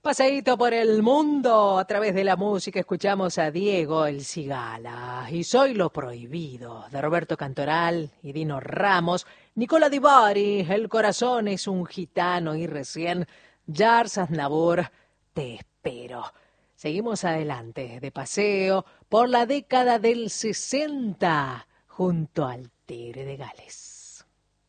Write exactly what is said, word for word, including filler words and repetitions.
Paseíto por el mundo a través de la música. Escuchamos a Diego El Cigala y Soy lo Prohibido de Roberto Cantoral y Dino Ramos. Nicola Di Bari, El corazón es un gitano, y recién Jars Aznavour, Te espero. Seguimos adelante de paseo por la década del sesenta junto al Tigre de Gales.